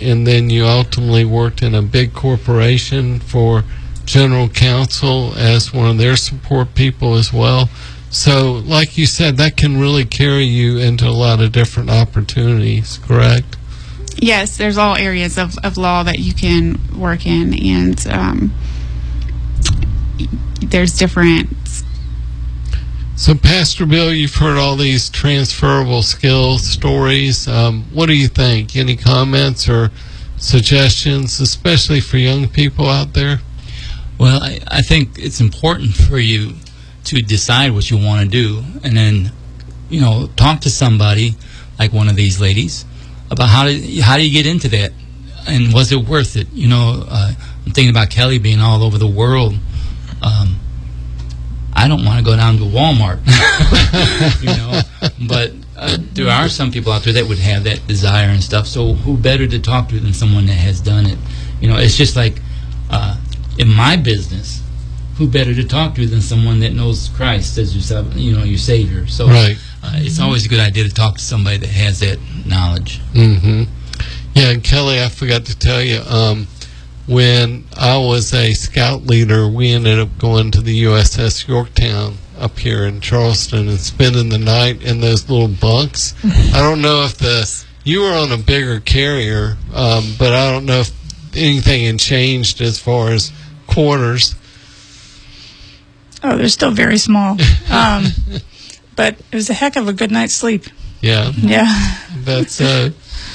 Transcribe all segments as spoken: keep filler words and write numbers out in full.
and then you ultimately worked in a big corporation for general counsel as one of their support people as well. So, like you said, that can really carry you into a lot of different opportunities, correct? Yes, there's all areas of, of law that you can work in, and um, there's different... So, Pastor Bill, you've heard all these transferable skills stories. Um, what do you think? Any comments or suggestions, especially for young people out there? Well, I, I think it's important for you to decide what you want to do, and then, you know, talk to somebody like one of these ladies about how do how do you get into that, and was it worth it? You know, uh, I'm thinking about Kelly being all over the world. Um, I don't want to go down to Walmart, you know, but uh, there are some people out there that would have that desire and stuff. So who better to talk to than someone that has done it? You know, it's just like uh, in my business, who better to talk to than someone that knows Christ as your, you know, your Savior? So right. uh, it's always a good idea to talk to somebody that has that knowledge. Mm-hmm. Yeah, and Kelly, I forgot to tell you, um, when I was a scout leader, we ended up going to the U S S Yorktown up here in Charleston and spending the night in those little bunks. I don't know if the you were on a bigger carrier, um, but I don't know if anything had changed as far as quarters. Oh, they're still very small. Um, but it was a heck of a good night's sleep. Yeah. Yeah. That's uh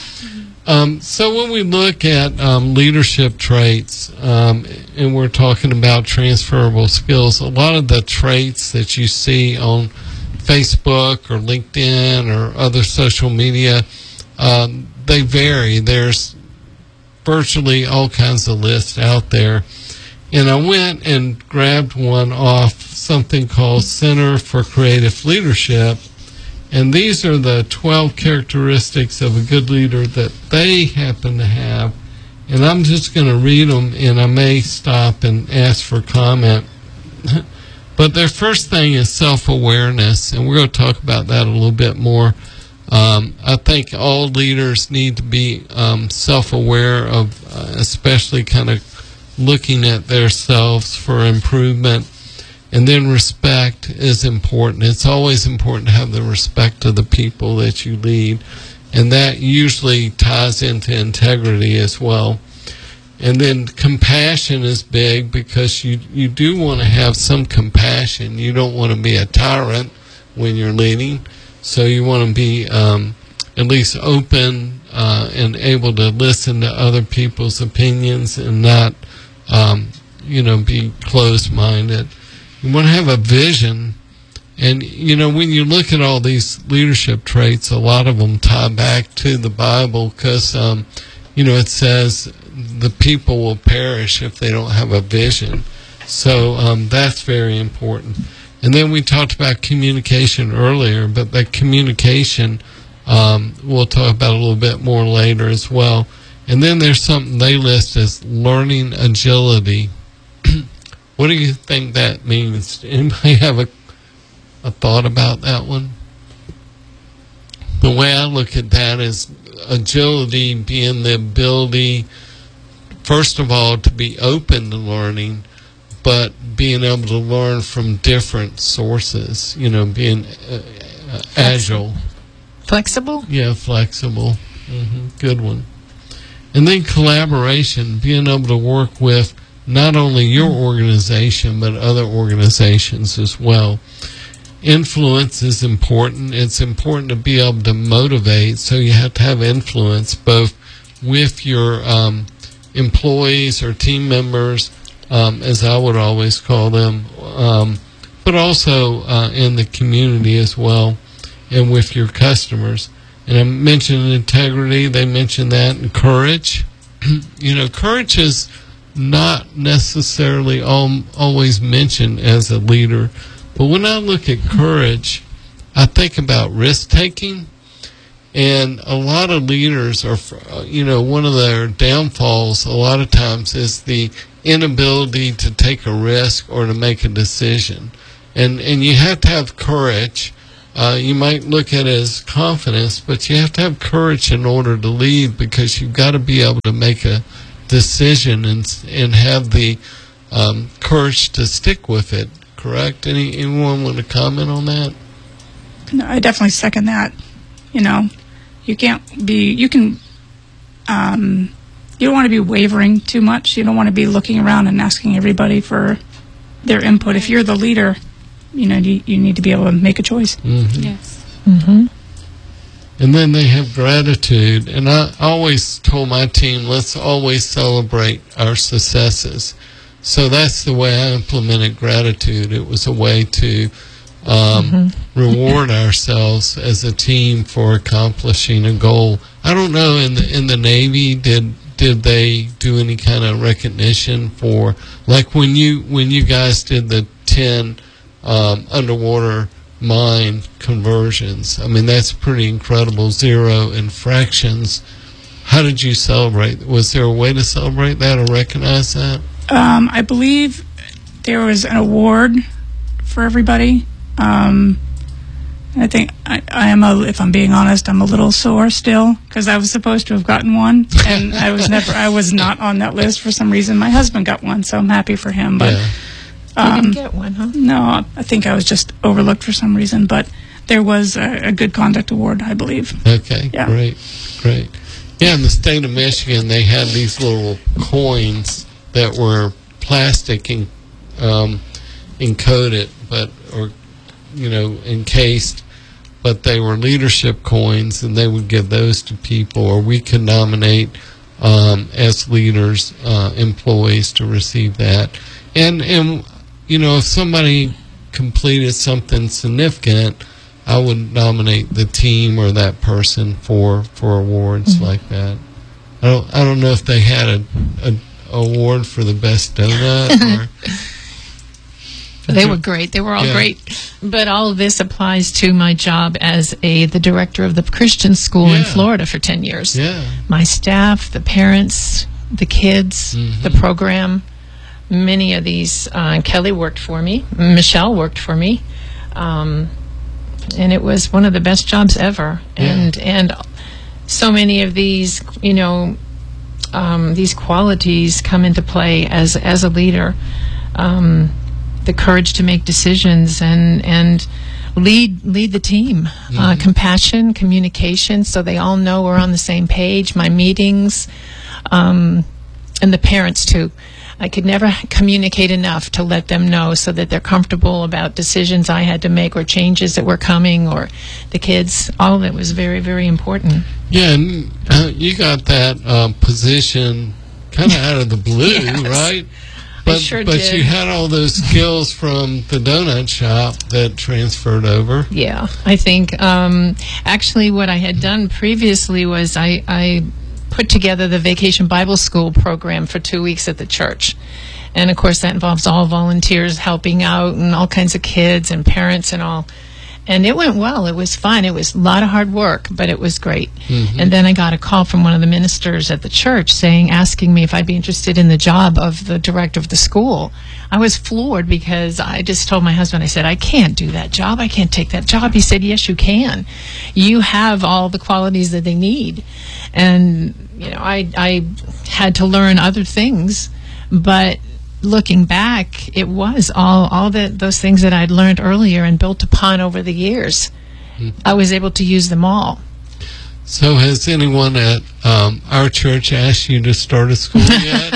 um so when we look at um leadership traits, um and we're talking about transferable skills, a lot of the traits that you see on Facebook or LinkedIn or other social media, um, they vary. There's virtually all kinds of lists out there. And I went and grabbed one off something called Center for Creative Leadership. And these are the twelve characteristics of a good leader that they happen to have. And I'm just going to read them, and I may stop and ask for comment. But their first thing is self-awareness, and we're going to talk about that a little bit more. Um, I think all leaders need to be um, self-aware of, uh, especially kind of looking at themselves for improvement. And then respect is important. It's always important to have the respect of the people that you lead. And that usually ties into integrity as well. And then compassion is big, because you, you do want to have some compassion. You don't want to be a tyrant when you're leading. So you want to be um, at least open uh, and able to listen to other people's opinions and not, um, you know, be closed-minded. You want to have a vision. And, you know, when you look at all these leadership traits, a lot of them tie back to the Bible, because, um, you know, it says the people will perish if they don't have a vision. So um, that's very important. And then we talked about communication earlier, but that communication um, we'll talk about a little bit more later as well. And then there's something they list as learning agility. What do you think that means? Does anybody have a, a thought about that one? The way I look at that is agility being the ability, first of all, to be open to learning, but being able to learn from different sources, you know, being uh, uh, agile. Flexible? Yeah, flexible. Mm-hmm. Good one. And then collaboration, being able to work with not only your organization, but other organizations as well. Influence is important. It's important to be able to motivate, so you have to have influence both with your um, employees or team members, um, as I would always call them, um, but also uh, in the community as well, and with your customers. And I mentioned integrity, they mentioned that, and courage. You know, courage is not necessarily all, always mentioned as a leader, but when I look at courage, I think about risk-taking, and a lot of leaders are, you know, one of their downfalls a lot of times is the inability to take a risk or to make a decision. And and you have to have courage uh, you might look at it as confidence, but you have to have courage in order to lead, because you've got to be able to make a decision and and have the um, courage to stick with it. Correct? Any anyone want to comment on that? No, I definitely second that. You know, you can't be. You can. Um, you don't want to be wavering too much. You don't want to be looking around and asking everybody for their input. If you're the leader, you know, you, you need to be able to make a choice. Mm-hmm. Yes. Mm-hmm. And then they have gratitude. And I always told my team, let's always celebrate our successes. So that's the way I implemented gratitude. It was a way to um, mm-hmm. reward ourselves as a team for accomplishing a goal. I don't know, in the in the Navy, did did they do any kind of recognition for, like when you when you guys did the ten um, underwater mine conversions? I mean, that's pretty incredible. Zero and fractions. How did you celebrate? Was there a way to celebrate that or recognize that? Um, I believe there was an award for everybody. Um, I think I, I am a, if I'm being honest, I'm a little sore still, because I was supposed to have gotten one, and I was never, I was not on that list for some reason. My husband got one, so I'm happy for him. But Yeah. um, You didn't get one, huh? no, I think I was just overlooked for some reason. But there was a, a good conduct award, I believe. Okay, Yeah. great, great. Yeah, in the state of Michigan, they had these little coins that were plastic and um, encoded, but or you know encased, but they were leadership coins, and they would give those to people, or we could nominate um, as leaders uh, employees to receive that. And and you know if somebody completed something significant, I would nominate the team or that person for for awards mm-hmm. like that. I don't I don't know if they had a, a award for the best donut. Or They were great. They were all Yeah. great. But all of this applies to my job as a the director of the Christian school in Yeah. Florida for ten years. yeah, My staff, the parents, the kids, Mhm. the program. Many of these, uh, Kelly worked for me. Michelle worked for me. Um, and it was one of the best jobs ever. Yeah. And and so many of these, you know, um, these qualities come into play as as a leader. Um, the courage to make decisions and and lead lead the team. Uh, Mhm. compassion, communication, so they all know we're on the same page. My meetings, um, and the parents too. I could never communicate enough to let them know so that they're comfortable about decisions I had to make or changes that were coming, or the kids. All of it was very, very important. yeah. And uh, you got that um, position kind of out of the blue, Yes. right? But sure but did. you had all those skills from the donut shop that transferred over. Yeah, I think um, actually what I had done previously was I, I put together the Vacation Bible School program for two weeks at the church. And of course that involves all volunteers helping out and all kinds of kids and parents and all. And it went well. It was fun. It was a lot of hard work, but it was great. Mhm. And then I got a call from one of the ministers at the church saying, asking me if I'd be interested in the job of the director of the school. I was floored because I just told my husband, I said, I can't do that job. I can't take that job. He said, yes, you can. You have all the qualities that they need. And, you know, I, I had to learn other things, but looking back, it was all all the, those things that I'd learned earlier and built upon over the years. Mhm. I was able to use them all. So has anyone at um, our church asked you to start a school yet?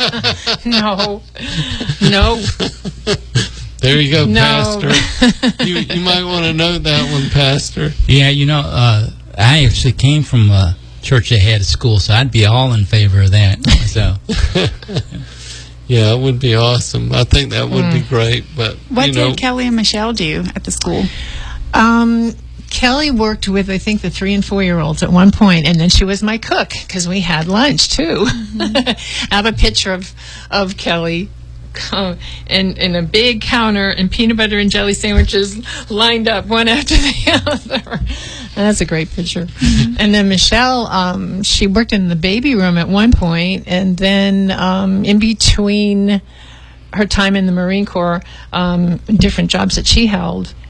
No, no, There you go, No. Pastor. You you might want to note that one, Pastor. Yeah, you know, uh, I actually came from a church that had a school, so I'd be all in favor of that. So, Yeah, it would be awesome. I think that would be great. But What you know, did Kelly and Michelle do at the school? Um, Kelly worked with, I think, the three and four year olds at one point, and then she was my cook because we had lunch too. I have a picture of of Kelly. Uh, and, and a big counter and peanut butter and jelly sandwiches lined up one after the other. That's a great picture. And then Michelle, um, she worked in the baby room at one point, and then um, in between her time in the Marine Corps, um, different jobs that she held,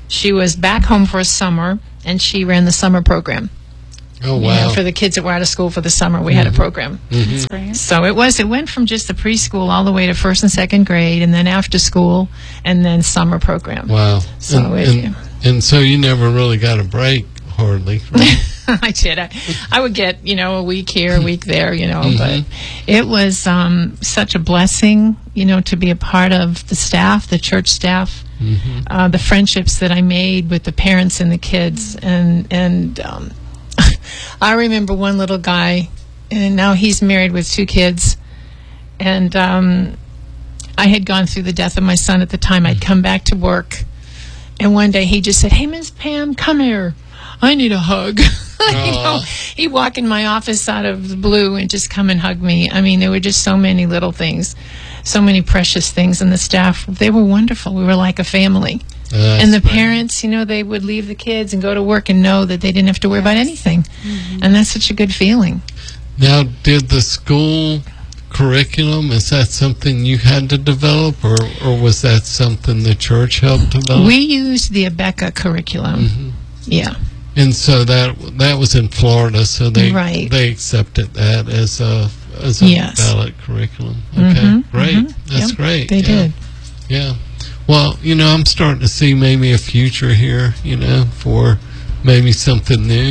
She was back home for a summer, and she ran the summer program. Oh, You wow. know, for the kids that were out of school for the summer, we had a program. That's great. So it was, it went from just the preschool all the way to first and second grade, and then after school, and then summer program. Wow. So and, it- and, and so you never really got a break, hardly. Right? I did. I, I would get, you know, a week here, a week there, you know, Mhm. but it was um, such a blessing, you know, to be a part of the staff, the church staff, Mhm. uh, the friendships that I made with the parents and the kids. And, and um, I remember one little guy, and now he's married with two kids. And um, I had gone through the death of my son at the time. I'd come back to work. And one day he just said, "Hey, Miss Pam, come here. I need a hug." You know, he'd walk in my office out of the blue and just come and hug me. I mean, there were just so many little things, so many precious things. And the staff, they were wonderful. We were like a family. That's And the great. parents, you know, they would leave the kids and go to work and know that they didn't have to worry about anything. And that's such a good feeling. Now, did the school curriculum, is that something you had to develop, or, or was that something the church helped develop? We used the Abeka curriculum. Yeah. And so that that was in Florida, so they Right. they accepted that as a as a Yes. valid curriculum. Okay, Mhm, great. mhm. That's Yep, great. They yeah. did. Yeah. Well, you know, I'm starting to see maybe a future here, you know, for maybe something new.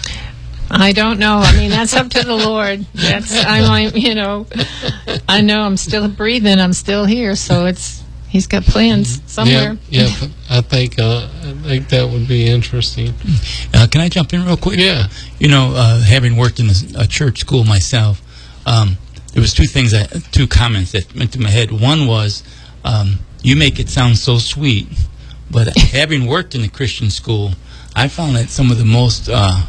I don't know. I mean, that's up to the Lord. That's I'm like, you know, I know I'm still breathing. I'm still here, so it's He's got plans somewhere. Yeah, yeah. but I think uh, I think that would be interesting. Uh, can I jump in real quick? Yeah. You know, uh, having worked in a, a church school myself, um, there was two things, that, two comments that went to my head. One was, um, you make it sound so sweet, but having worked in a Christian school, I found that some of the most, uh,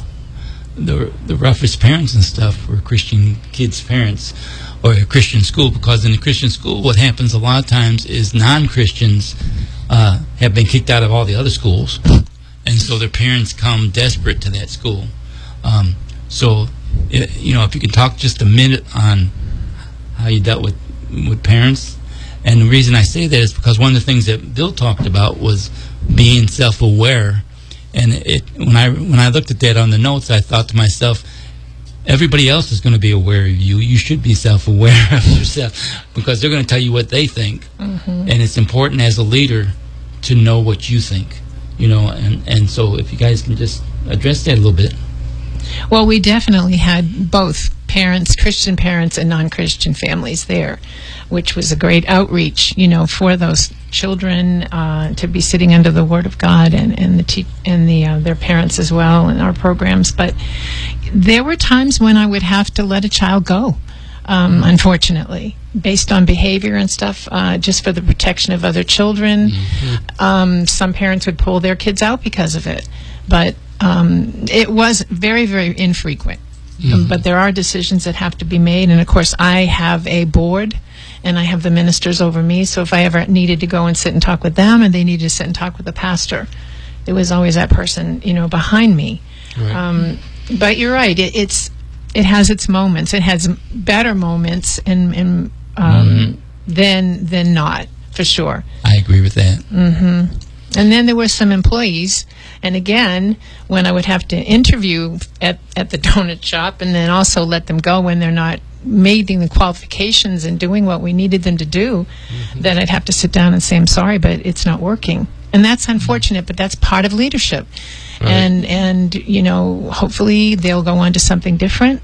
the the roughest parents and stuff were Christian kids' parents, or a Christian school, because in a Christian school, what happens a lot of times is non-Christians uh, have been kicked out of all the other schools, and so their parents come desperate to that school. Um, so, it, you know, if you can talk just a minute on how you dealt with with parents, and the reason I say that is because one of the things that Bill talked about was being self-aware, and it when I when I looked at that on the notes, I thought to myself, everybody else is going to be aware of you. You should be self-aware of yourself, because they're going to tell you what they think. Mm-hmm. And it's important as a leader to know what you think, you know. And, and so if you guys can just address that a little bit. Well, we definitely had both parents, Christian parents and non-Christian families there, which was a great outreach, you know, for those children uh, to be sitting under the Word of God, and, and the te- and the uh, their parents as well in our programs. But there were times when I would have to let a child go, um, unfortunately, based on behavior and stuff, uh, just for the protection of other children. Mm-hmm. Um, some parents would pull their kids out because of it, but um, it was very, very infrequent. Mm-hmm. But there are decisions that have to be made, and of course I have a board and I have the ministers over me, so if I ever needed to go and sit and talk with them and they needed to sit and talk with the pastor, there was always that person, you know, behind me. Right. Um, but you're right, it, it's it has its moments. It has better moments and, and um, Mm-hmm. than than not, for sure. I agree with that. Mm-hmm. And then there were some employees, and again, when I would have to interview at, at the donut shop, and then also let them go when they're not meeting the qualifications and doing what we needed them to do, mm-hmm. then I'd have to sit down and say, I'm sorry, but it's not working. And that's unfortunate, but that's part of leadership. Right. And, and, you know, hopefully they'll go on to something different.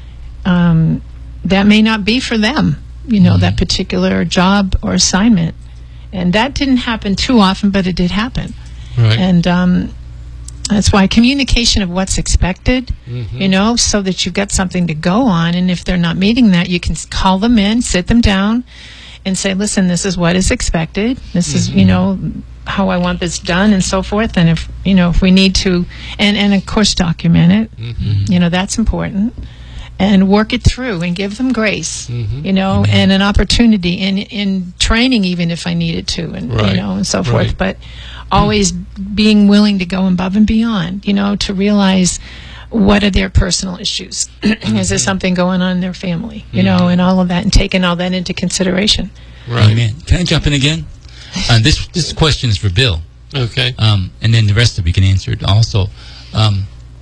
Um, that may not be for them, you know, mm-hmm. that particular job or assignment. And that didn't happen too often, but it did happen. Right. And um, that's why communication of what's expected, Mm-hmm. you know, so that you've got something to go on. And if they're not meeting that, you can s- call them in, sit them down, and say, listen, this is what is expected. This is, you know, how I want this done, and so forth. And if, you know, if we need to, and, and of course, document it. Mm-hmm. You know, that's important. And work it through and give them grace, Mhm. you know, and an opportunity in in training, even if I needed to, and Right. you know, and so Right. forth. But always being willing to go above and beyond, you know, to realize what are their personal issues. Is there something going on in their family, you know, and all of that, and taking all that into consideration. Right. Amen. Can I jump in again? Uh, this this question is for Bill. Okay. Um, and then the rest of you can answer it also. Um,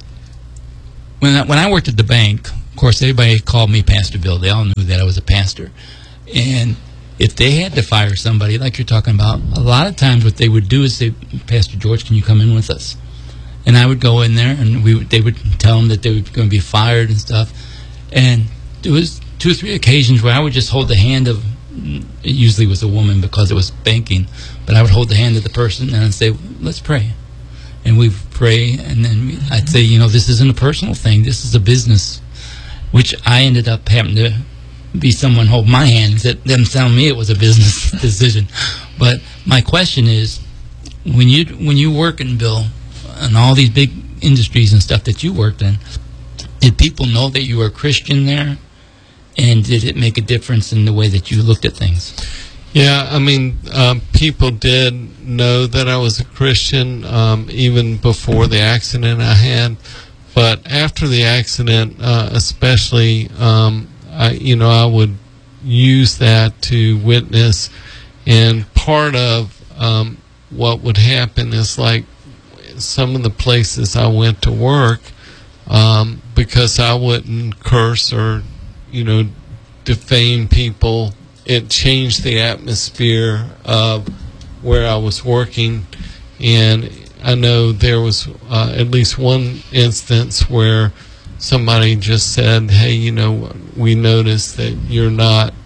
when I, when I worked at the bank, of course, everybody called me Pastor Bill. They all knew that I was a pastor. And if they had to fire somebody, like you're talking about, a lot of times what they would do is say, Pastor George, can you come in with us? And I would go in there, and we would, they would tell them that they were going to be fired and stuff. And there was two or three occasions where I would just hold the hand of, it usually was a woman because it was banking, but I would hold the hand of the person and I'd say, let's pray. And we'd pray, and then I'd say, you know, this isn't a personal thing. This is a business, which I ended up having to be someone hold my hand. That didn't tell me it was a business decision. But my question is, when you when you work in, Bill, and all these big industries and stuff that you worked in, did people know that you were a Christian there? And did it make a difference in the way that you looked at things? Yeah, I mean, um, people did know that I was a Christian um, even before the accident I had. But after the accident, uh, especially, um, I, you know, I would use that to witness. And part of um, what would happen is, like, some of the places I went to work, um, because I wouldn't curse or, you know, defame people, it changed the atmosphere of where I was working. And I know there was uh, at least one instance where somebody just said, hey, you know, we noticed that you're not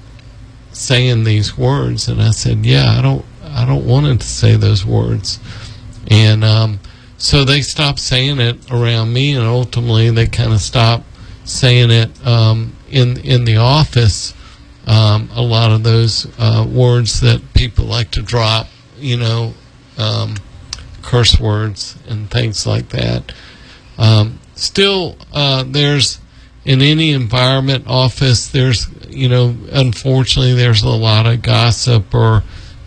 saying these words. And I said, yeah, I don't I don't want him to say those words. And um, so they stopped saying it around me, and ultimately they kind of stopped saying it um, in in the office. Um, a lot of those uh, words that people like to drop, you know, um, curse words and things like that. Um, still, uh, there's, in any environment, office, there's, you know, unfortunately, there's a lot of gossip or,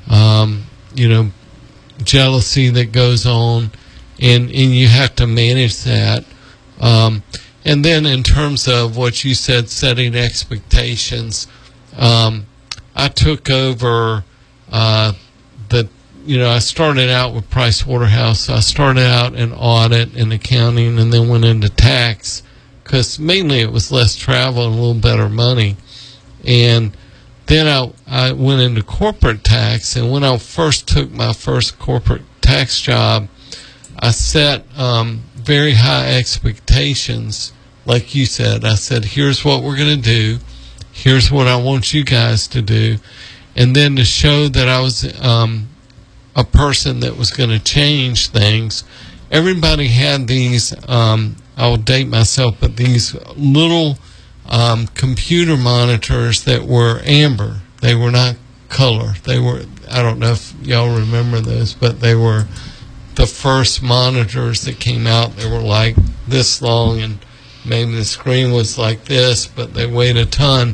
um, you know, jealousy that goes on, and, and you have to manage that. Um, and then in terms of what you said, setting expectations, um, I took over uh, the, you know, I started out with Price Waterhouse. I started out in audit and accounting, and then went into tax, because mainly it was less travel and a little better money. And then I, I went into corporate tax, and when I first took my first corporate tax job, I set um, very high expectations. Like you said, I said, here's what we're going to do. Here's what I want you guys to do. And then to show that I was um, a person that was going to change things, everybody had these, um, I'll date myself, but these little um, computer monitors that were amber. They were not color. They were, I don't know if y'all remember those, but they were the first monitors that came out. They were like this long, and maybe the screen was like this, but they weighed a ton.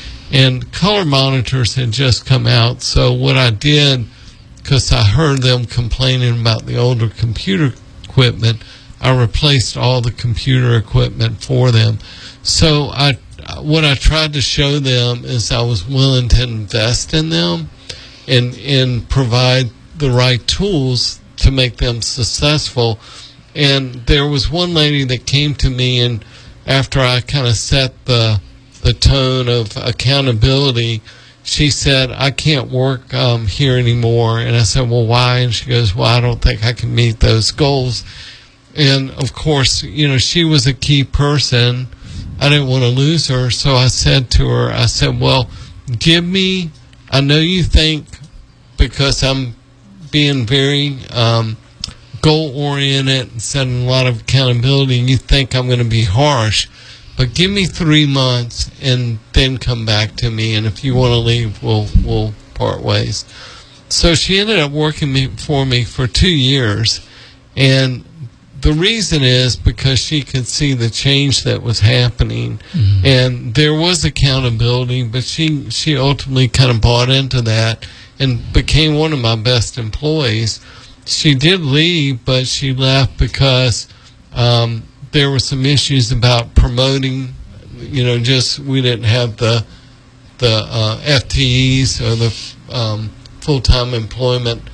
And color monitors had just come out. So what I did, because I heard them complaining about the older computer equipment, I replaced all the computer equipment for them. So I, what I tried to show them is I was willing to invest in them and, and provide the right tools to make them successful. And there was one lady that came to me, and after I kind of set the the tone of accountability, she said, I can't work um, here anymore. And I said, well, why? And she goes, well, I don't think I can meet those goals. And, of course, you know, she was a key person. I didn't want to lose her. So I said to her, I said, well, give me, I know you think, because I'm being very um, goal-oriented and setting a lot of accountability, you think I'm going to be harsh. But give me three months and then come back to me. And if you want to leave, we'll we'll part ways. So she ended up working me, for me for two years. And the reason is because she could see the change that was happening. Mm-hmm. And there was accountability, but she, she ultimately kind of bought into that and became one of my best employees. She did leave, but she left because um, there were some issues about promoting. You know, just we didn't have the the uh, F T Es or the um, full-time employment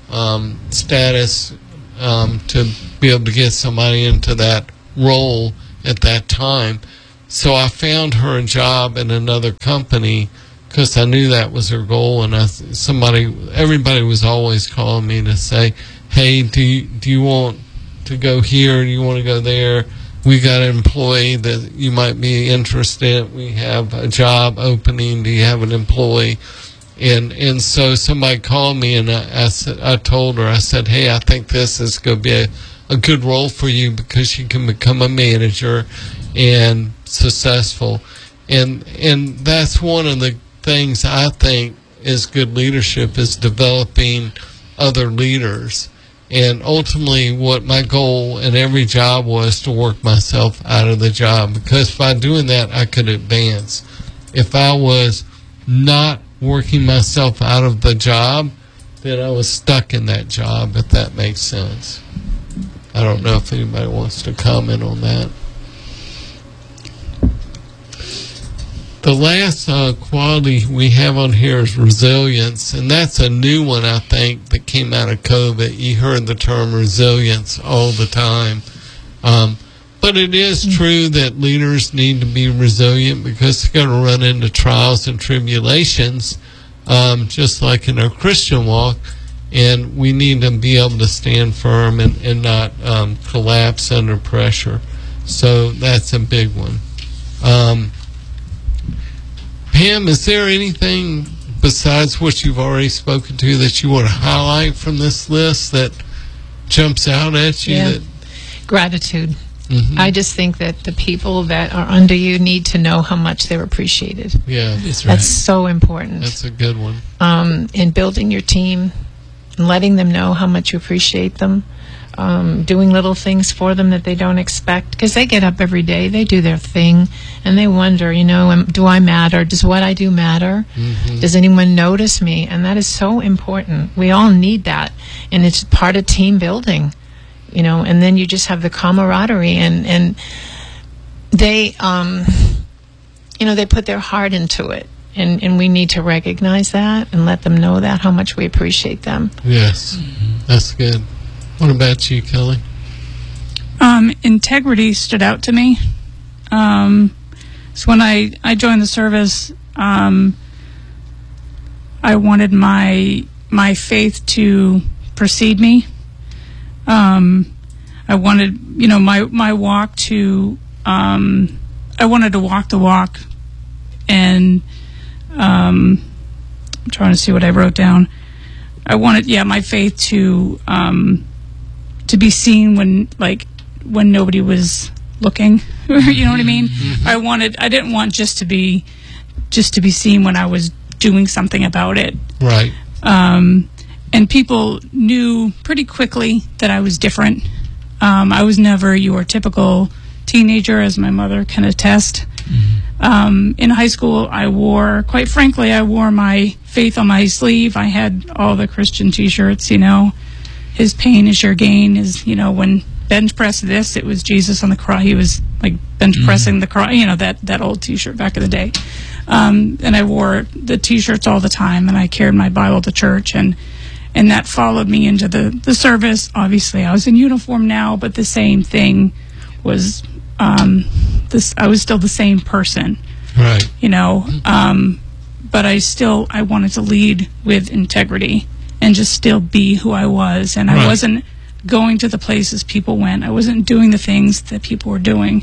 um, status um, to be able to get somebody into that role at that time. So I found her a job in another company because I knew that was her goal. And I, somebody, everybody was always calling me to say, "Hey, do you, do you want to go here? Do you want to go there? We got an employee that you might be interested in. We have a job opening. Do you have an employee?" And and so somebody called me, and I, I said, I told her, I said, "Hey, I think this is going to be a, a good role for you because you can become a manager and successful." And and that's one of the things I think is good leadership, is developing other leaders. And ultimately, what my goal in every job was to work myself out of the job, because by doing that, I could advance. If I was not working myself out of the job, then I was stuck in that job, if that makes sense. I don't know if anybody wants to comment on that. The last uh, quality we have on here is resilience, and that's a new one, I think, that came out of COVID. You heard the term resilience all the time. Um, but it is true that leaders need to be resilient because they're going to run into trials and tribulations, um, just like in our Christian walk, and we need to be able to stand firm and, and not um, collapse under pressure. So that's a big one. Um, Pam, is there anything besides what you've already spoken to that you want to highlight from this list that jumps out at you? Yeah. That, Gratitude. Mhm. I just think that the people that are under you need to know how much they're appreciated. yeah, That's right. That's so important. that's a good one. um, in building your team and letting them know how much you appreciate them, um, doing little things for them that they don't expect, because they get up every day, they do their thing, and they wonder, you know, am, do I matter? Does what I do matter? Mhm. Does anyone notice me? And that is so important. We all need that, and it's part of team building, you know, and then you just have the camaraderie, and, and they, um, you know, they put their heart into it. And, and we need to recognize that and let them know that, how much we appreciate them. Yes, that's good. What about you, Kelly? Um, integrity stood out to me. Um, so when I, I joined the service, um, I wanted my my faith to precede me. Um, I wanted, you know, my my walk to. Um, I wanted to walk the walk, and um, I'm trying to see what I wrote down. I wanted, yeah, my faith to. Um, to be seen when, like, when nobody was looking. You know what I mean? Mm-hmm. I wanted, I didn't want just to be, just to be seen when I was doing something about it. Right. Um, and people knew pretty quickly that I was different. Um, I was never your typical teenager, as my mother can attest. Mm-hmm. Um, in high school, I wore, quite frankly, I wore my faith on my sleeve. I had all the Christian t-shirts, you know. His pain is your gain, is, you know, when bench press this, it was Jesus on the cross. He was like bench mm-hmm. pressing the cross, you know, that, that old t-shirt back in the day. Um, and I wore the t-shirts all the time, and I carried my Bible to church, and and that followed me into the, the service. Obviously, I was in uniform now, but the same thing was, um, this. I was still the same person. Right. You know, um, but I still, I wanted to lead with integrity and just still be who I was. And I right. wasn't going to the places people went. I wasn't doing the things that people were doing.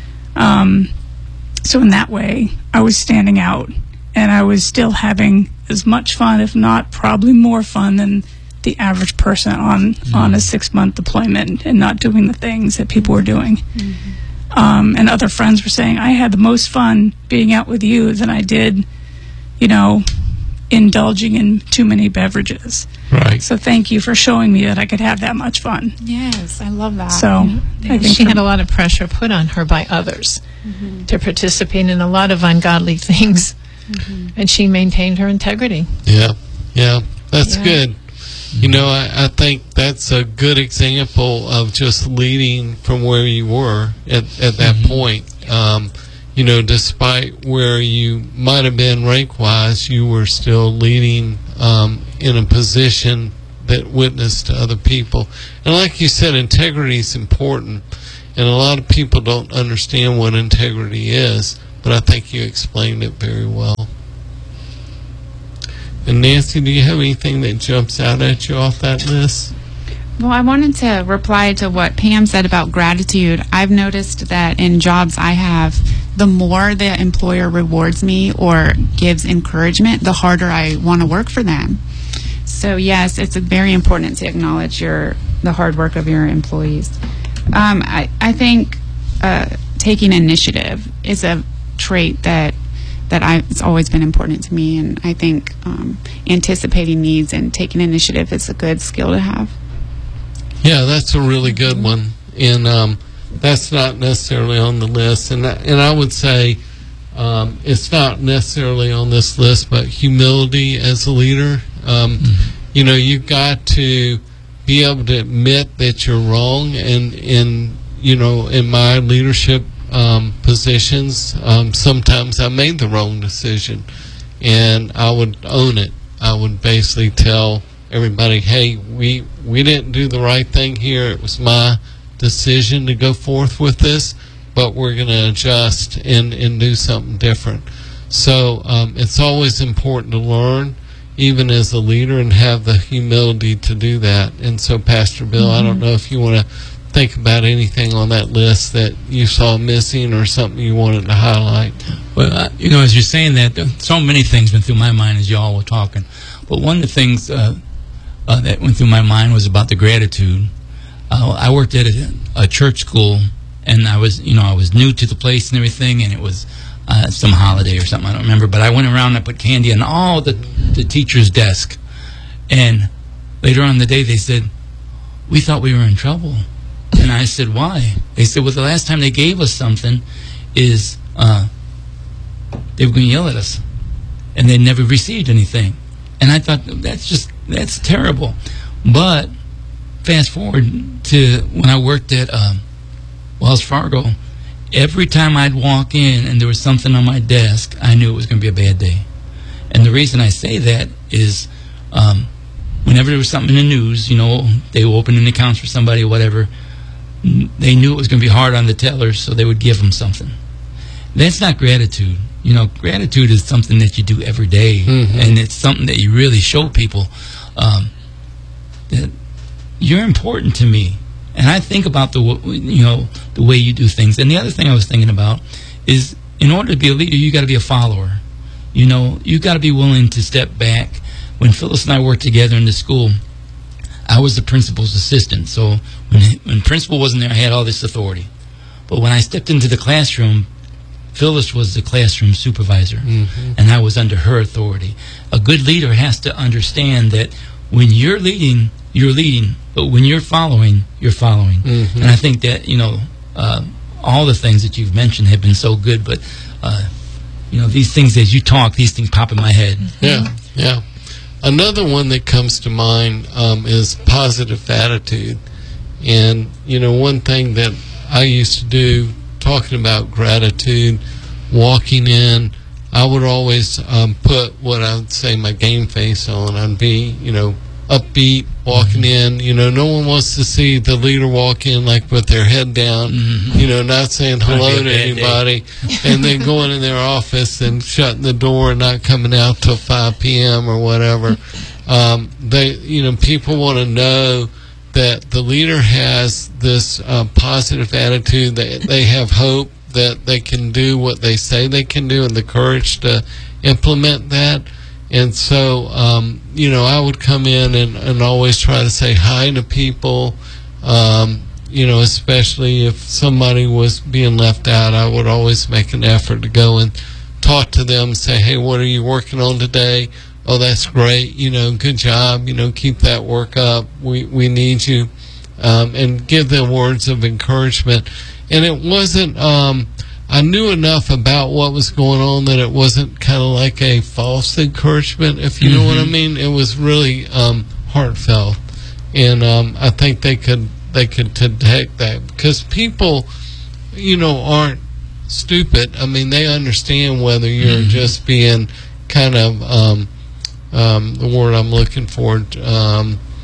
Um, so in that way, I was standing out. And I was still having as much fun, if not probably more fun, than the average person on, mm-hmm. on a six-month deployment and not doing the things that people were doing. Mm-hmm. Um, and other friends were saying, I had the most fun being out with you than I did, you know, indulging in too many beverages. Right. So thank you for showing me that I could have that much fun. Yes, I love that. So I think she for- had a lot of pressure put on her by others mm-hmm. to participate in a lot of ungodly things, mm-hmm. and she maintained her integrity. Yeah, yeah, that's Yeah. good. You know, I, I think that's a good example of just leading from where you were at, at that Mm-hmm. point. Um, you know, despite where you might have been rank-wise, you were still leading um, in a position that witness to other people. And like you said, integrity is important, and a lot of people don't understand what integrity is, but I think you explained it very well. And Nancy, do you have anything that jumps out at you off that list? Well, I wanted to reply to what Pam said about gratitude. I've noticed that in jobs I have, the more the employer rewards me or gives encouragement, the harder I want to work for them. So yes, it's very important to acknowledge your the hard work of your employees. Um, I, I think uh, taking initiative is a trait that that I, it's always been important to me, and I think um, anticipating needs and taking initiative is a good skill to have. Yeah, that's a really good one, and um, that's not necessarily on the list. And I, and I would say um, it's not necessarily on this list, but humility as a leader. Um, mm-hmm. You know, you've got to be able to admit that you're wrong. And in you know, in my leadership um, positions, um, sometimes I made the wrong decision, and I would own it. I would basically tell everybody, hey, we we didn't do the right thing here. It was my decision to go forth with this, but we're going to adjust and, and do something different. So um, it's always important to learn, even as a leader, and have the humility to do that. And so, Pastor Bill, mm-hmm. I don't know if you want to think about anything on that list that you saw missing or something you wanted to highlight. Well, uh, you know, as you're saying that, so many things went through my mind as y'all were talking. But one of the things uh, Uh, that went through my mind was about the gratitude. Uh, I worked at a, a church school, and I was, you know, I was new to the place and everything, and it was uh, some holiday or something, I don't remember. But I went around and I put candy on all the, the teachers' desk. And later on in the day, they said, we thought we were in trouble. And I said, why? They said, well, the last time they gave us something is uh, they were going to yell at us, and they never received anything. And I thought, that's just, that's terrible. But fast forward to when I worked at um, Wells Fargo, every time I'd walk in and there was something on my desk, I knew it was going to be a bad day. And the reason I say that is um, whenever there was something in the news, you know, they were opening accounts for somebody or whatever, they knew it was going to be hard on the tellers, so they would give them something. That's not gratitude. You know, gratitude is something that you do every day, mm-hmm. and it's something that you really show people um, that you're important to me, and I think about the you know the way you do things. And the other thing I was thinking about is, in order to be a leader, you got to be a follower. You know, you got to be willing to step back. When Phyllis and I worked together in the school, I was the principal's assistant, so when when principal wasn't there, I had all this authority. But when I stepped into the classroom, Phyllis was the classroom supervisor, mm-hmm. and I was under her authority. A good leader has to understand that when you're leading, you're leading, but when you're following, you're following. Mm-hmm. And I think that, you know, uh, all the things that you've mentioned have been so good, but, uh, you know, these things, as you talk, these things pop in my head. Yeah, yeah. Another one that comes to mind um, is positive attitude. And, you know, one thing that I used to do, talking about gratitude, walking in, I would always um, put what I would say my game face on. I'd be, you know, upbeat, walking in. You know, no one wants to see the leader walk in like with their head down, mm-hmm. you know, not saying hello to anybody, and then going in their office and shutting the door and not coming out till five p.m. or whatever. Um, they, you know, people want to know that the leader has this uh, positive attitude, that they have hope, that they can do what they say they can do, and the courage to implement that. And so, um, you know, I would come in and, and always try to say hi to people, um, you know, especially if somebody was being left out. I would always make an effort to go and talk to them, say, hey, what are you working on today? Oh, that's great. You know, good job. You know, keep that work up. We we need you. Um, and give them words of encouragement. And it wasn't, um, I knew enough about what was going on that it wasn't kind of like a false encouragement, if you mm-hmm. know what I mean. It was really um, heartfelt. And um, I think they could, they could detect that. Because people, you know, aren't stupid. I mean, they understand whether you're mm-hmm. just being kind of... Um, Um, the word I'm looking for, um,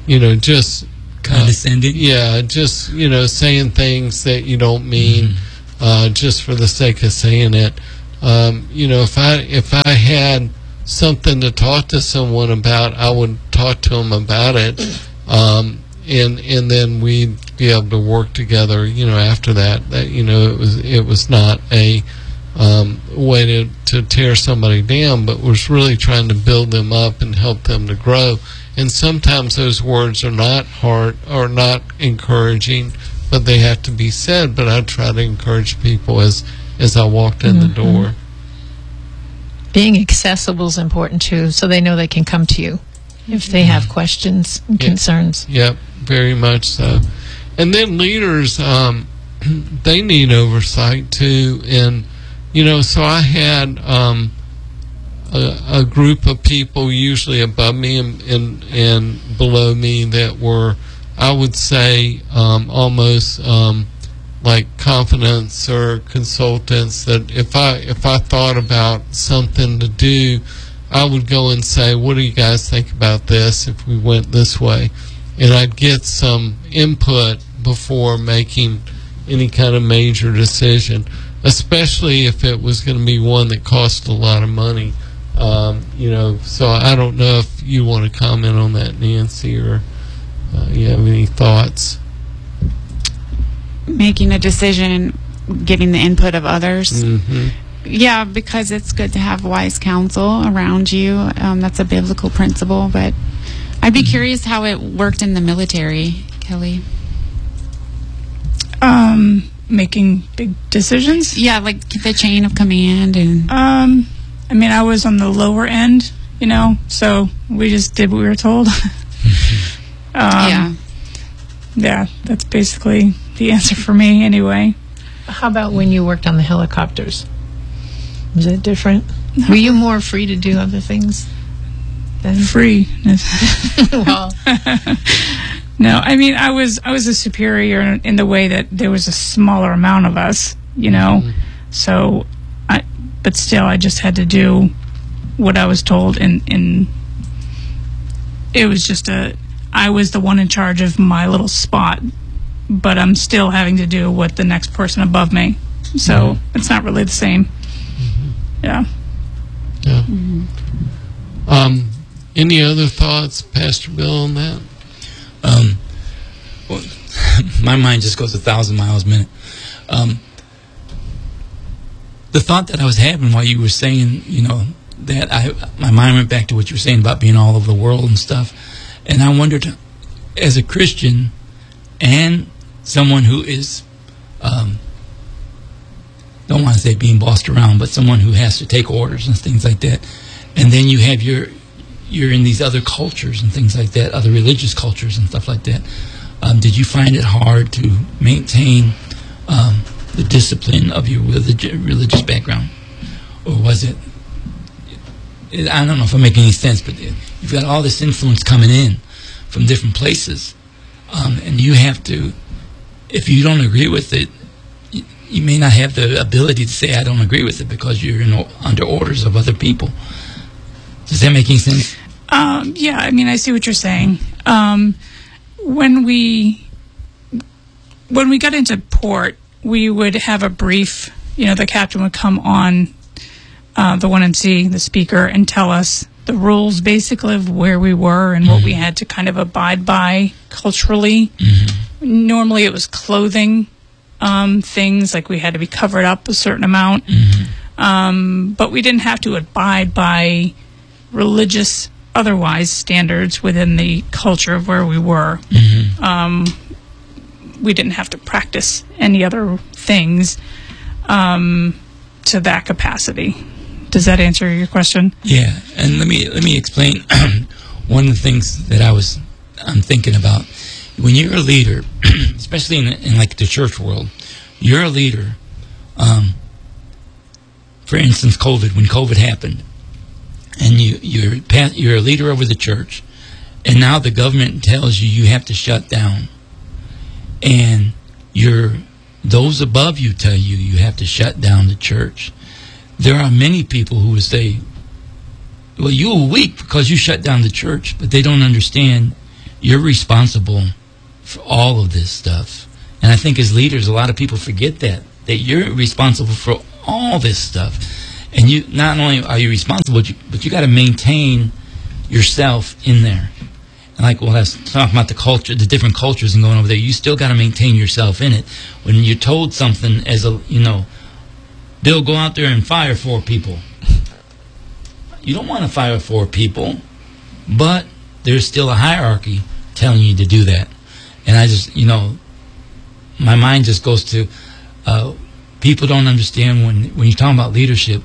you know, just condescending. Uh, yeah, just, you know, saying things that you don't mean, mm-hmm. uh, just for the sake of saying it. Um, you know, if I if I had something to talk to someone about, I would talk to them about it, um, and and then we'd be able to work together. You know, after that, that you know, it was it was not a um, way to to tear somebody down, but was really trying to build them up and help them to grow. And sometimes those words are not hard or not encouraging, but they have to be said. But I try to encourage people as as I walked in mm-hmm. the door. Being accessible is important too, so they know they can come to you if they have questions and yeah. concerns. Yep, very much so. And then leaders, um, they need oversight too. And you know, so I had um, a, a group of people, usually above me and, and and below me, that were, I would say, um, almost um, like confidants or consultants. That if I if I thought about something to do, I would go and say, "What do you guys think about this? If we went this way?" And I'd get some input before making any kind of major decision, especially if it was going to be one that cost a lot of money. Um, you know, so I don't know if you want to comment on that, Nancy, or uh, you have any thoughts? Making a decision, getting the input of others. Mm-hmm. Yeah, because it's good to have wise counsel around you. Um, that's a biblical principle. But I'd be curious how it worked in the military, Kelly. Um, making big decisions? Yeah, like the chain of command and... Um, I mean, I was on the lower end, you know, so we just did what we were told. um, yeah. Yeah, that's basically the answer for me anyway. How about when you worked on the helicopters? Was it different? No. Were you more free to do other things then? Free. Well... No, I mean, I was I was a superior in, in the way that there was a smaller amount of us, you know. Mm-hmm. So, I, but still, I just had to do what I was told, and, and it was just a, I was the one in charge of my little spot, but I'm still having to do what the next person above me. So, mm-hmm. it's not really the same. Mm-hmm. Yeah. Yeah. Mm-hmm. Um, any other thoughts, Pastor Bill, on that? Um, well, my mind just goes a thousand miles a minute. Um, the thought that I was having while you were saying, you know, that I, my mind went back to what you were saying about being all over the world and stuff. And I wondered, as a Christian and someone who is, um, don't want to say being bossed around, but someone who has to take orders and things like that. And then you have your, you're in these other cultures and things like that, other religious cultures and stuff like that. Um, did you find it hard to maintain um, the discipline of your religi- religious background? Or was it, it, I don't know if I'm making any sense, but you've got all this influence coming in from different places. Um, and you have to, if you don't agree with it, you, you may not have the ability to say, I don't agree with it, because you're in, under orders of other people. Does that make any sense? Um, yeah, I mean, I see what you're saying. Um, when we when we got into port, we would have a brief. You know, the captain would come on uh, the one M C, the speaker, and tell us the rules, basically, of where we were and mm-hmm. what we had to kind of abide by culturally. Mm-hmm. Normally, it was clothing um, things, like we had to be covered up a certain amount, mm-hmm. um, but we didn't have to abide by religious, otherwise standards within the culture of where we were. Mm-hmm. Um, we didn't have to practice any other things um, to that capacity. Does that answer your question? Yeah, and let me let me explain one of the things that I was I'm thinking about. When you're a leader, especially in, in like the church world, you're a leader. Um, for instance, COVID. When COVID happened. And you, you're you're a leader over the church, and now the government tells you you have to shut down, and you're those above you tell you you have to shut down the church. There are many people who would say, "Well, you were weak because you shut down the church," but they don't understand you're responsible for all of this stuff. And I think as leaders, a lot of people forget that, that you're responsible for all this stuff. And you not only are you responsible, but you, but you got to maintain yourself in there. And like, well, I was talking about the culture, the different cultures and going over there, you still got to maintain yourself in it. When you're told something as a, you know, Bill, go out there and fire four people. You don't want to fire four people, but there's still a hierarchy telling you to do that. And I just, you know, my mind just goes to, uh, people don't understand when, when you're talking about leadership,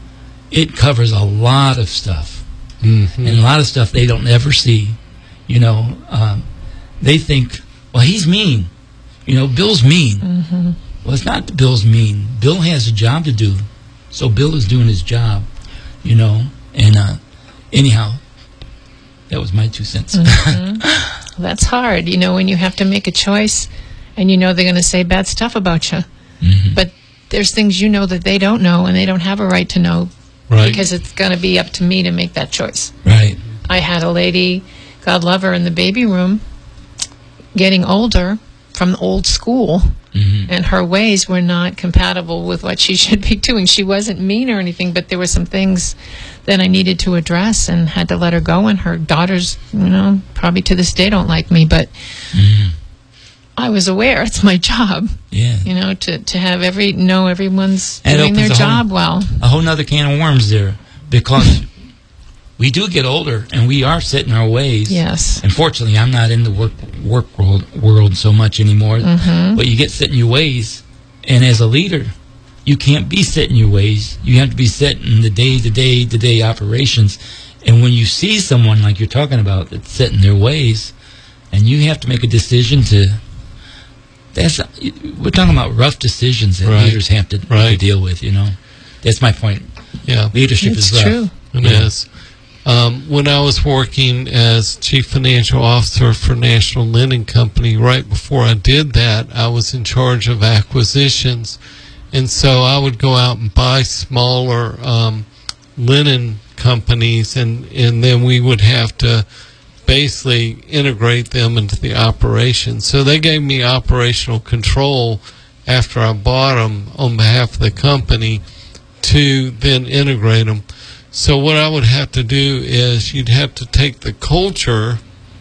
it covers a lot of stuff. Mm-hmm. And a lot of stuff they don't ever see. You know, um, they think, well, he's mean. You know, Bill's mean. Mm-hmm. Well, it's not that Bill's mean. Bill has a job to do. So Bill is doing his job, you know. And uh, anyhow, that was my two cents. Mm-hmm. That's hard, you know, when you have to make a choice and you know they're going to say bad stuff about you. Mm-hmm. But there's things you know that they don't know and they don't have a right to know. Right. Because it's going to be up to me to make that choice. Right. I had a lady, God love her, in the baby room, getting older from old school, mm-hmm. and her ways were not compatible with what she should be doing. She wasn't mean or anything, but there were some things that I needed to address and had to let her go. And her daughters, you know, probably to this day don't like me, but mm-hmm. I was aware. It's my job, yeah. you know, to, to have every know everyone's and doing their job whole, well. A whole nother can of worms there, because we do get older and we are set in our ways. Yes. Unfortunately, I'm not in the work work world, world so much anymore. Mm-hmm. But you get set in your ways, and as a leader, you can't be set in your ways. You have to be set in the day-to-day, to day operations. And when you see someone like you're talking about that's set in their ways, and you have to make a decision to. That's we're talking about rough decisions that right. leaders have to, right. to deal with. You know, that's my point. Yeah, leadership it's is rough. True. It yeah. is. Um, when I was working as Chief Financial Officer for National Linen Company, right before I did that, I was in charge of acquisitions. And so I would go out and buy smaller um, linen companies, and, and then we would have to basically integrate them into the operation. So they gave me operational control after I bought them on behalf of the company to then integrate them. So what I would have to do is you'd have to take the culture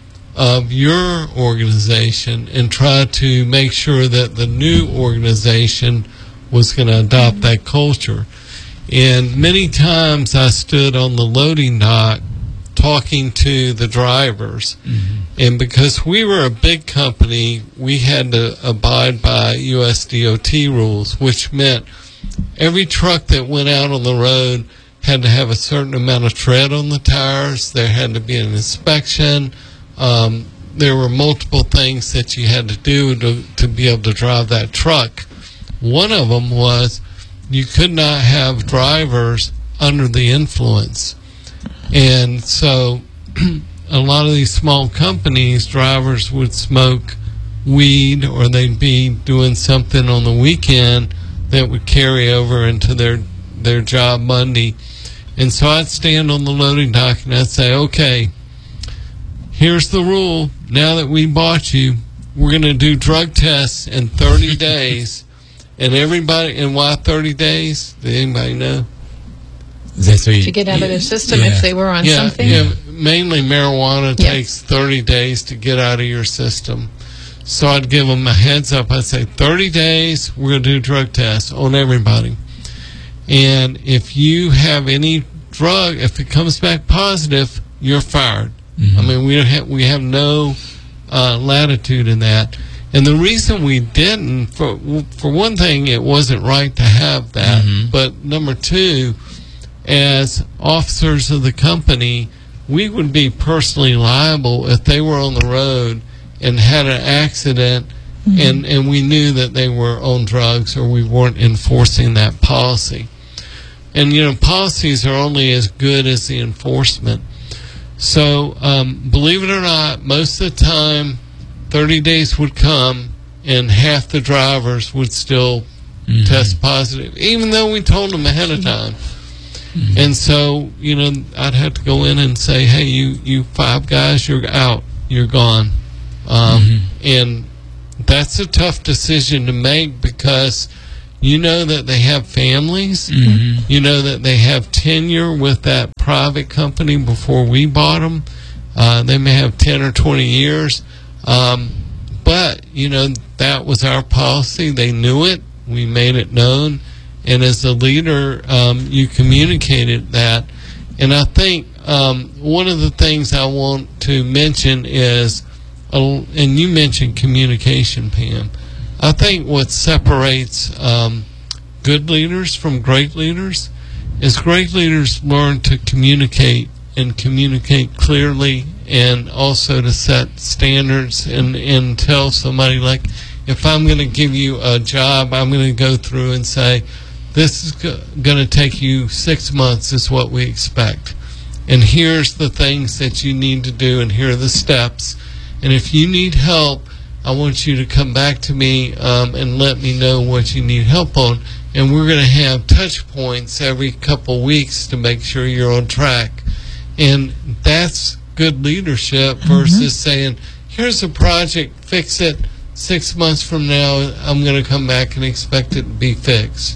of your organization and try to make sure that the new organization was going to adopt that culture. And many times I stood on the loading dock talking to the drivers. Mm-hmm. And because we were a big company, we had to abide by U S D O T rules, which meant every truck that went out on the road had to have a certain amount of tread on the tires. There had to be an inspection. Um, there were multiple things that you had to do to, to be able to drive that truck. One of them was you could not have drivers under the influence. And so a lot of these small companies, drivers would smoke weed, or they'd be doing something on the weekend that would carry over into their their job Monday. And so I'd stand on the loading dock and I'd say, okay, here's the rule. Now that we bought you, we're going to do drug tests in thirty days. And everybody, and why thirty days? Did anybody know? That's what you, to get out yeah, of their system yeah. if they were on yeah, something? Yeah, mainly marijuana yeah. takes thirty days to get out of your system. So I'd give them a heads up. I'd say thirty days, we're going to do drug tests on everybody. And if you have any drug, if it comes back positive, you're fired. Mm-hmm. I mean, we have, we have no uh, latitude in that. And the reason we didn't, for for one thing, it wasn't right to have that. Mm-hmm. But number two, as officers of the company, we would be personally liable if they were on the road and had an accident, mm-hmm. and, and we knew that they were on drugs or we weren't enforcing that policy. And, you know, policies are only as good as the enforcement. So, um, believe it or not, most of the time, thirty days would come and half the drivers would still mm-hmm. test positive, even though we told them ahead of time. Mm-hmm. And so, you know, I'd have to go in and say, hey, you, you five guys, you're out. you're gone. Um, mm-hmm. And that's a tough decision to make, because you know that they have families. Mm-hmm. You know that they have tenure with that private company before we bought them. Uh, they may have ten or twenty years. Um, but, you know, that was our policy. They knew it. We made it known. And as a leader, um, you communicated that. And I think um, one of the things I want to mention is, uh, and you mentioned communication, Pam. I think what separates um, good leaders from great leaders is great leaders learn to communicate and communicate clearly, and also to set standards and, and tell somebody, like, if I'm going to give you a job, I'm going to go through and say, this is go- going to take you six months is what we expect. And here's the things that you need to do, and here are the steps. And if you need help, I want you to come back to me um, and let me know what you need help on. And we're going to have touch points every couple weeks to make sure you're on track. And that's good leadership versus mm-hmm. saying, here's a project, fix it. Six months from now, I'm going to come back and expect it to be fixed.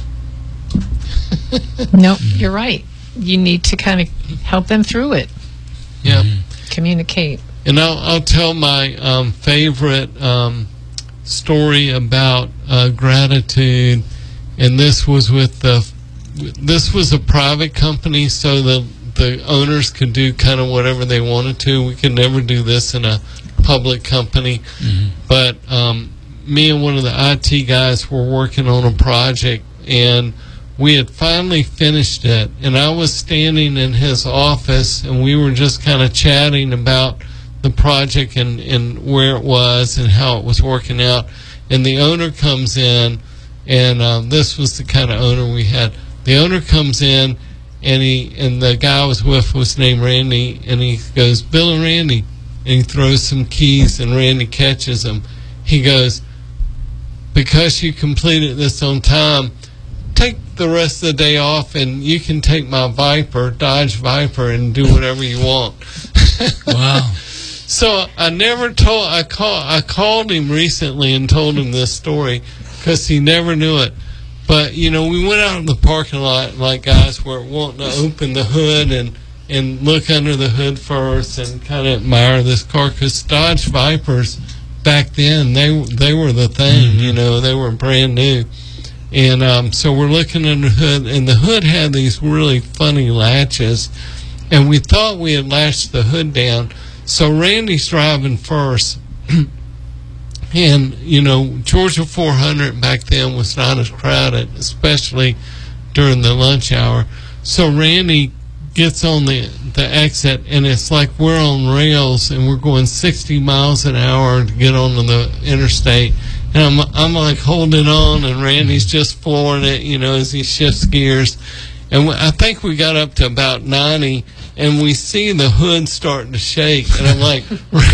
No, you're right. You need to kind of help them through it. Yeah. Mm-hmm. Communicate. And I'll, I'll tell my um, favorite um, story about uh, gratitude, and this was with the. This was a private company, so the the owners could do kind of whatever they wanted to. We could never do this in a public company, mm-hmm. but um, me and one of the I T guys were working on a project, and we had finally finished it, and I was standing in his office, and we were just kind of chatting about the project and, and where it was and how it was working out. And the owner comes in, and um, this was the kind of owner we had. The owner comes in, and he and the guy I was with was named Randy, and he goes, Bill and Randy, and he throws some keys, and Randy catches them. He goes, because you completed this on time, take the rest of the day off, and you can take my Viper, Dodge Viper, and do whatever you want. Wow. So I never told, I, call, I called him recently and told him this story, because he never knew it. But, you know, we went out in the parking lot, like guys were wanting to open the hood and, and look under the hood first and kind of admire this car, because Dodge Vipers back then, they they were the thing, mm-hmm. you know, they were brand new. And um, so we're looking under the hood, and the hood had these really funny latches, and we thought we had latched the hood down. So Randy's driving first, and, you know, Georgia four hundred back then was not as crowded, especially during the lunch hour. So Randy gets on the, the exit, and it's like we're on rails, and we're going sixty miles an hour to get onto the interstate. And I'm, I'm like holding on, and Randy's just flooring it, you know, as he shifts gears. And I think we got up to about ninety, and we see the hood starting to shake. And I'm like,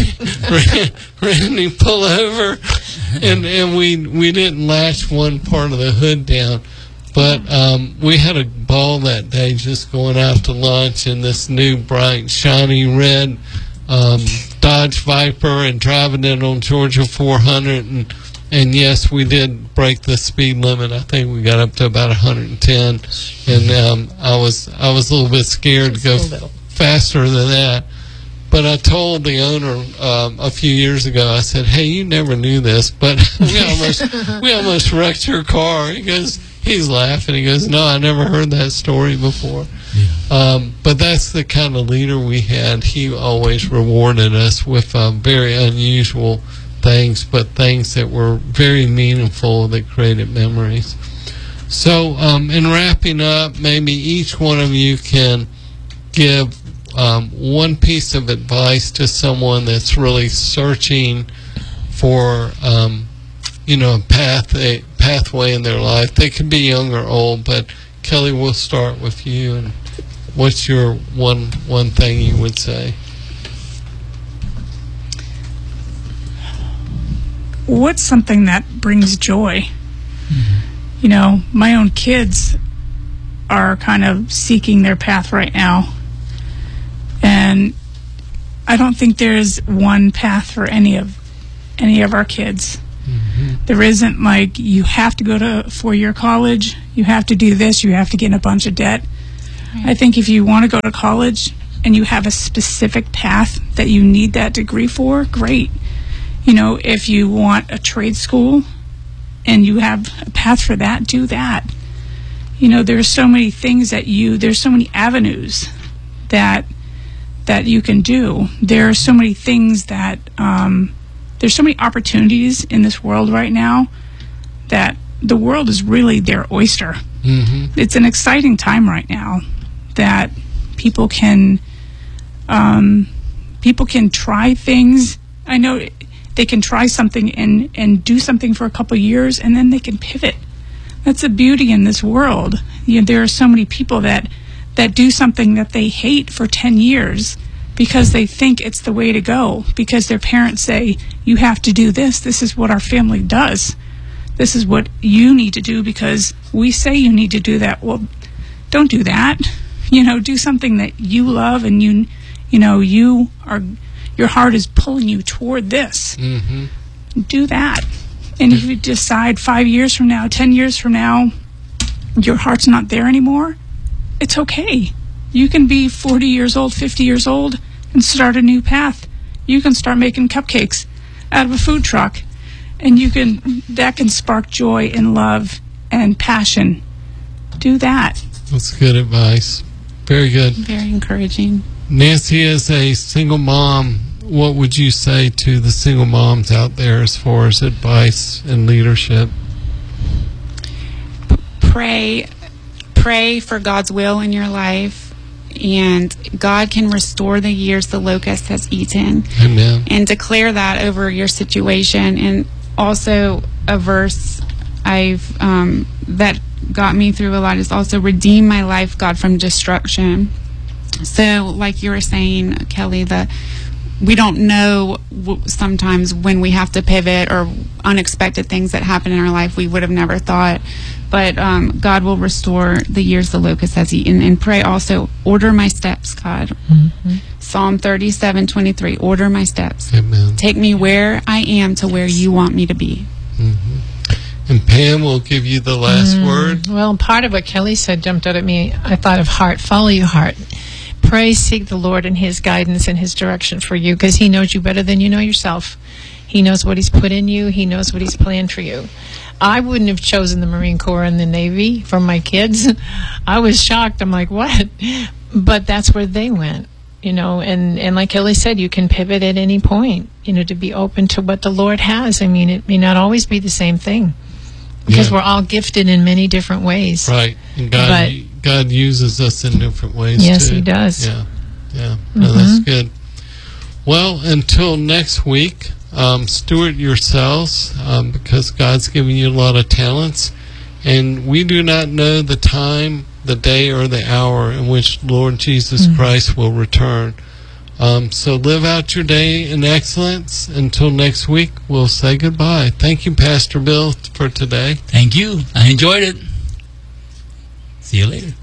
Randy, pull over. And and we we didn't latch one part of the hood down. But um, we had a ball that day just going out to lunch in this new bright, shiny red um, Dodge Viper and driving it on Georgia four hundred. And And yes, we did break the speed limit. I think we got up to about one hundred ten, and um, I was I was a little bit scared to go f- faster than that. But I told the owner um, a few years ago, I said, "Hey, you never knew this, but we almost we almost wrecked your car." He goes, he's laughing. He goes, "No, I never heard that story before." Yeah. Um, but that's the kind of leader we had. He always rewarded us with uh, very unusual things, but things that were very meaningful that created memories. So um, in wrapping up, maybe each one of you can give um, one piece of advice to someone that's really searching for um, you know, a path, a pathway in their life. They can be young or old, but Kelly, we'll start with you. And what's your one one thing you would say? What's something that brings joy? Mm-hmm. You know, my own kids are kind of seeking their path right now. And I don't think there's one path for any of any of our kids. Mm-hmm. There isn't like you have to go to four-year college, you have to do this, you have to get in a bunch of debt. Right. I think if you want to go to college and you have a specific path that you need that degree for, great. You know, if you want a trade school and you have a path for that, do that. You know, there's so many things that you, there's so many avenues that that you can do. There are so many things that, um, there's so many opportunities in this world right now that the world is really their oyster. Mm-hmm. It's an exciting time right now that people can, um, people can try things. I know they can try something and, and do something for a couple of years, and then they can pivot. That's the beauty in this world. You know, there are so many people that, that do something that they hate for ten years because they think it's the way to go, because their parents say, you have to do this. This is what our family does. This is what you need to do because we say you need to do that. Well, don't do that. You know, do something that you love and you, you know, you are, your heart is pulling you toward this. Mm-hmm. Do that. And if you decide five years from now, ten years from now, your heart's not there anymore, it's okay. You can be forty years old, fifty years old, and start a new path. You can start making cupcakes out of a food truck, and you can, that can spark joy and love and passion. Do that. That's good advice. Very good. Very encouraging. Nancy, as a single mom, what would you say to the single moms out there as far as advice and leadership? Pray, pray for God's will in your life, and God can restore the years the locust has eaten. Amen. And declare that over your situation. And also a verse I've um, that got me through a lot is also redeem my life, God, from destruction. So, like you were saying, Kelly, the we don't know w- sometimes when we have to pivot or unexpected things that happen in our life we would have never thought. But um, God will restore the years the locust has eaten. And pray also, order my steps, God. Mm-hmm. Psalm thirty-seven twenty-three, order my steps. Amen. Take me where I am to where you want me to be. Mm-hmm. And Pam will give you the last mm, word. Well, part of what Kelly said jumped out at me. I thought of heart. Follow your heart. Pray, seek the Lord and His guidance and His direction for you, because He knows you better than you know yourself. He knows what He's put in you. He knows what He's planned for you. I wouldn't have chosen the Marine Corps and the Navy for my kids. I was shocked. I'm like, what? But that's where they went, you know. And, and like Kelly said, you can pivot at any point, you know, to be open to what the Lord has. I mean, it may not always be the same thing, because yeah. we're all gifted in many different ways. Right. And God, but, God uses us in different ways, yes, too. He does. Yeah. Yeah. No, mm-hmm. That's good. Well, until next week, um, steward yourselves, um, because God's given you a lot of talents, and we do not know the time, the day, or the hour in which Lord Jesus mm-hmm. Christ will return. Um, so live out your day in excellence. Until next week, we'll say goodbye. Thank you, Pastor Bill, for today. Thank you. I enjoyed it. See you later.